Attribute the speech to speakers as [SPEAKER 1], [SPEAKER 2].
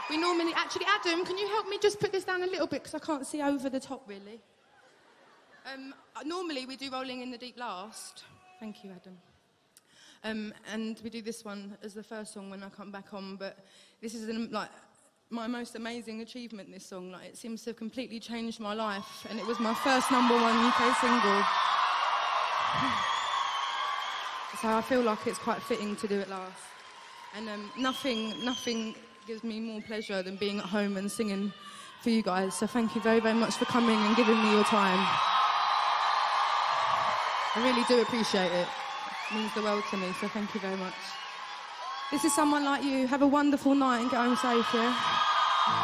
[SPEAKER 1] We normally... Actually, Adam, can you help me just put this down a little bit because I can't see over the top, really? Normally, we do Rolling in the Deep last. Thank you, Adam. And we do this one as the first song when I come back on, but this is, my most amazing achievement, this song. It seems to have completely changed my life, and it was my first #1 UK single. So I feel like it's quite fitting to do it last. And nothing gives me more pleasure than being at home and singing for you guys. So thank you very, very much for coming and giving me your time. I really do appreciate it. It means the world to me, so thank you very much. This is Someone Like You. Have a wonderful night and get home safe, yeah?